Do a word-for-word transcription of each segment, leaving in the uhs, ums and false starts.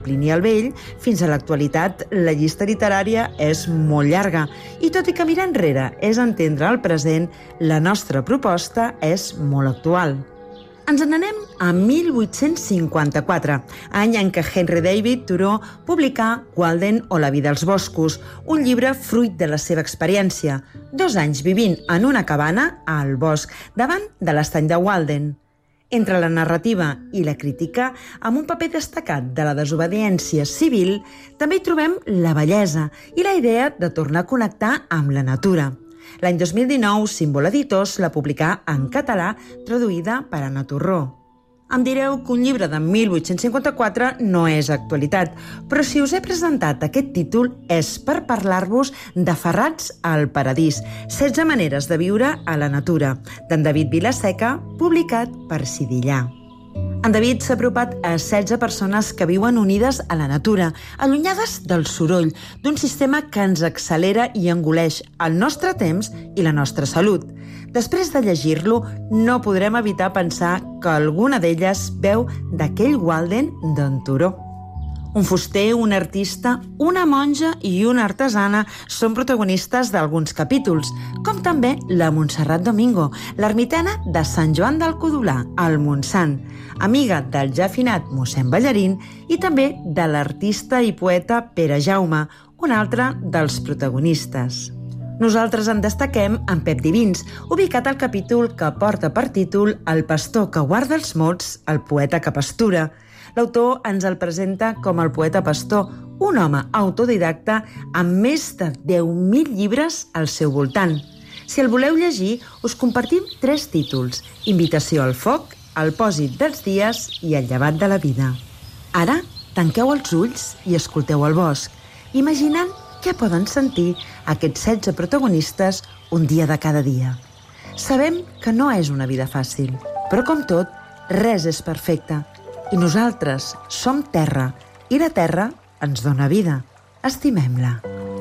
Plini el Vell fins a l'actualitat, la llista literària és molt llarga. I tot i que mirar enrere és entendre el present, la nostra proposta és molt actual. Ens n'anem a mil vuit-cents cinquanta-quatre, any en què Henry David Thoreau publicà Walden o la vida als boscos, un llibre fruit de la seva experiència, dos anys vivint en una cabana al bosc, davant de l'estany de Walden. Entre la narrativa i la crítica, amb un paper destacat de la desobediència civil, també hi trobem la bellesa i la idea de tornar a connectar amb la natura. L'any dos mil dinou, Símbol Editors la publicà en català, traduïda per Anna Torró. Em direu que un llibre de mil vuit-cents cinquanta-quatre no és actualitat, però si us he presentat aquest títol és per parlar-vos de Ferrats al Paradís, setze maneres de viure a la natura, d'en David Vilaseca, publicat per Sidillà. En David s'ha apropat a setze persones que viuen unides a la natura, allunyades del soroll, d'un sistema que ens accelera i engoleix el nostre temps i la nostra salut. Després de llegir-lo, no podrem evitar pensar que alguna d'elles veu d'aquell Walden d'en Thoreau. Un fuster, un artista, una monja i una artesana són protagonistes d'alguns capítols, com també la Montserrat Domingo, l'ermitana de Sant Joan del Codolà, al Montsant, amiga del ja afinat mossèn Ballarín i també de l'artista i poeta Pere Jaume, un altre dels protagonistes. Nosaltres en destaquem en Pep Divins, ubicat al capítol que porta per títol El pastor que guarda els mots, el poeta que pastura. L'autor ens el presenta com el poeta pastor, un home autodidacta amb més de deu mil llibres al seu voltant. Si el voleu llegir, us compartim tres títols: Invitació al foc, El pòsit dels dies i El llevat de la vida. Ara, tanqueu els ulls i escolteu el bosc, imaginant què poden sentir aquests setze protagonistes un dia de cada dia. Sabem que no és una vida fàcil, però com tot, res és perfecte. I nosaltres som terra, i la terra ens dona vida. Estimem-la.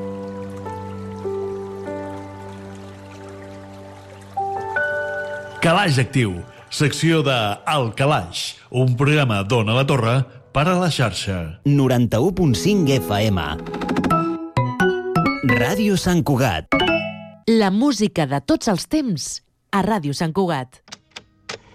Calaix Actiu, secció de El Calaix, un programa d'Ona la Torre per a la xarxa. noranta-u punt cinc F M. Ràdio Sant Cugat. La música de tots els temps a Ràdio Sant Cugat.